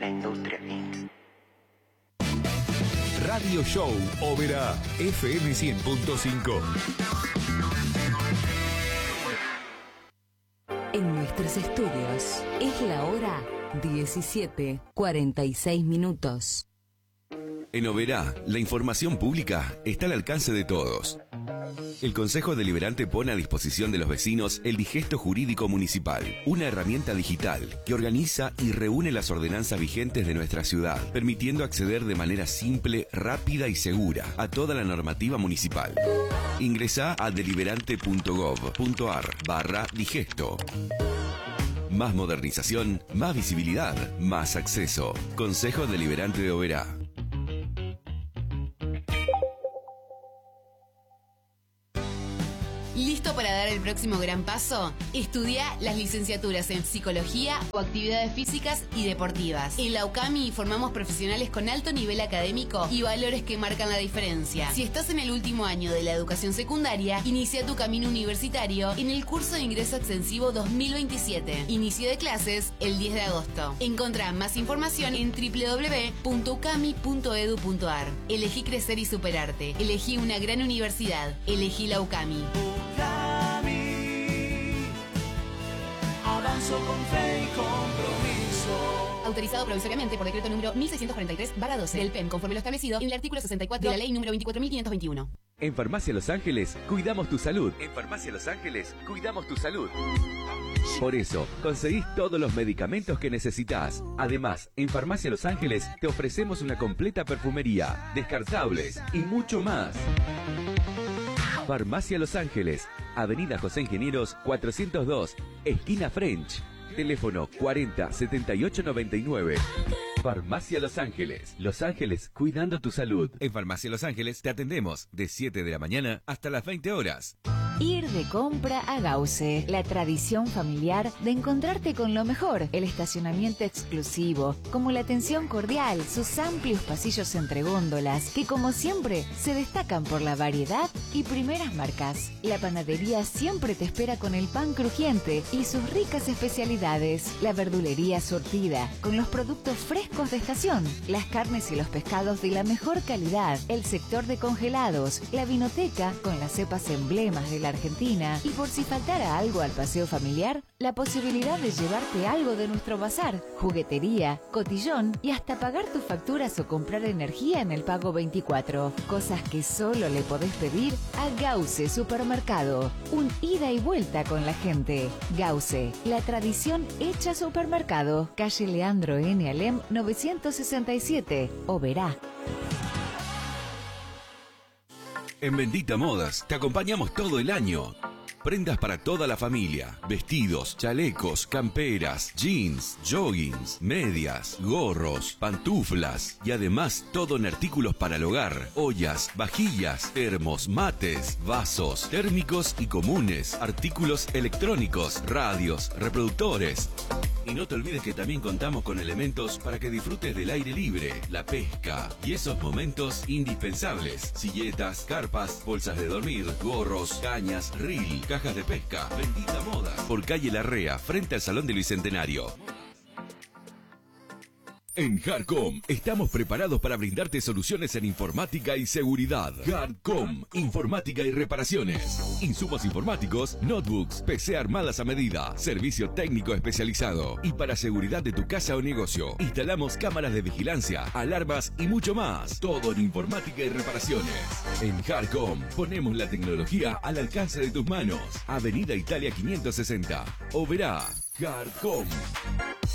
La Industria Inc. Radio Show Oberá, FM 100.5. En nuestros estudios es la hora 17:46 minutos. En Oberá, la información pública está al alcance de todos. El Consejo Deliberante pone a disposición de los vecinos el Digesto Jurídico Municipal, una herramienta digital que organiza y reúne las ordenanzas vigentes de nuestra ciudad, permitiendo acceder de manera simple, rápida y segura a toda la normativa municipal. Ingresá a deliberante.gov.ar/digesto. Más modernización, más visibilidad, más acceso. Consejo Deliberante de Oberá. ¿Listo para dar el próximo gran paso? Estudia las licenciaturas en Psicología o Actividades Físicas y Deportivas. En la UCAMI formamos profesionales con alto nivel académico y valores que marcan la diferencia. Si estás en el último año de la educación secundaria, inicia tu camino universitario en el curso de ingreso extensivo 2027. Inicio de clases el 10 de agosto. Encontrá más información en www.ucami.edu.ar. Elegí crecer y superarte. Elegí una gran universidad. Elegí la UCAMI. Avanzo con fe y compromiso. Autorizado provisoriamente por decreto número 1643/12 del PEM, conforme lo establecido en el artículo 64 de la ley número 24.521. En Farmacia Los Ángeles, cuidamos tu salud. En Farmacia Los Ángeles, cuidamos tu salud. Por eso, conseguís todos los medicamentos que necesitas. Además, en Farmacia Los Ángeles te ofrecemos una completa perfumería, descartables y mucho más. Farmacia Los Ángeles, Avenida José Ingenieros 402, esquina French. Teléfono 40 78 99. Farmacia Los Ángeles. Los Ángeles, cuidando tu salud. En Farmacia Los Ángeles te atendemos de 7 de la mañana hasta las 20 horas. Ir de compra a Gause, la tradición familiar de encontrarte con lo mejor, el estacionamiento exclusivo, como la atención cordial, sus amplios pasillos entre góndolas, que como siempre se destacan por la variedad y primeras marcas. La panadería siempre te espera con el pan crujiente y sus ricas especialidades, la verdulería surtida, con los productos frescos de estación, las carnes y los pescados de la mejor calidad, el sector de congelados, la vinoteca con las cepas emblemas de la Argentina y por si faltara algo al paseo familiar, la posibilidad de llevarte algo de nuestro bazar, juguetería, cotillón y hasta pagar tus facturas o comprar energía en el pago 24. Cosas que solo le podés pedir a Gause Supermercado. Un ida y vuelta con la gente. Gause, la tradición hecha supermercado. Calle Leandro N. Alem 967, Oberá. En Bendita Modas te acompañamos todo el año. Prendas para toda la familia, vestidos, chalecos, camperas, jeans, joggings, medias, gorros, pantuflas y además todo en artículos para el hogar, ollas, vajillas, termos, mates, vasos, térmicos y comunes, artículos electrónicos, radios, reproductores. Y no te olvides que también contamos con elementos para que disfrutes del aire libre, la pesca y esos momentos indispensables. Silletas, carpas, bolsas de dormir, gorros, cañas, reel, cajas de pesca. Bendita Moda. Por calle Larrea, frente al Salón del Bicentenario. En Hardcom estamos preparados para brindarte soluciones en informática y seguridad. Hardcom, informática y reparaciones. Insumos informáticos, notebooks, PC armadas a medida, servicio técnico especializado. Y para seguridad de tu casa o negocio, instalamos cámaras de vigilancia, alarmas y mucho más. Todo en informática y reparaciones. En Hardcom ponemos la tecnología al alcance de tus manos. Avenida Italia 560, Oberá. Hardcom.